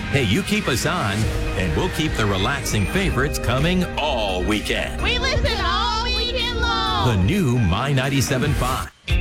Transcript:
Hey, you keep us on, and we'll keep the relaxing favorites coming all weekend. We listen all weekend long. The new My 97.5.